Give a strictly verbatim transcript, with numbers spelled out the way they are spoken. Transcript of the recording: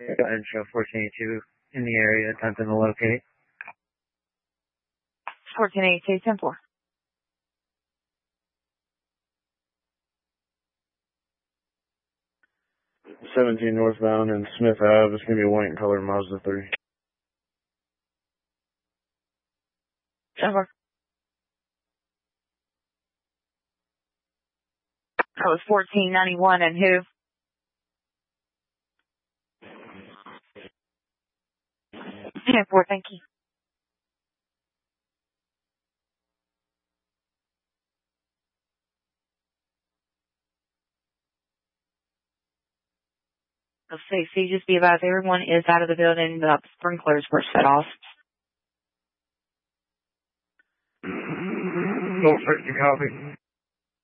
Go ahead and show fourteen eighty-two in the area, attempting to locate. fourteen eighty-two, ten four. seventeen northbound and Smith Ave. It's going to be a white and colored Mazda three. ten four. That was fourteen ninety-one and who? ten four, thank you. Let's see, see, just be advised, everyone is out of the building, the sprinklers were set off. Go for it, you copy.